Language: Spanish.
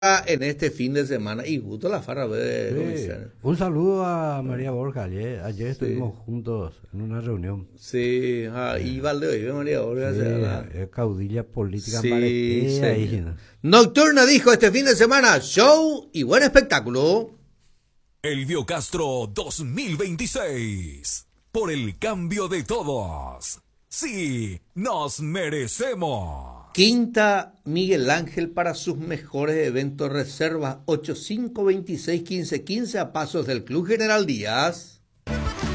en este fin de semana y justo la farra de Sí. Luciana. Un saludo a María Borja. Ayer Sí, estuvimos juntos en una reunión. sí, y Eh, Valdeoibe, María sí, Olga, caudilla política en sí, Bareté, ahí, señor. ¿no? Nocturna dijo este fin de semana, show y buen espectáculo. Elvio Castro 2026. Por el cambio de todos. Sí, nos merecemos. Quinta Miguel Ángel para sus mejores eventos reservas 8526 1515 a pasos del Club General Díaz.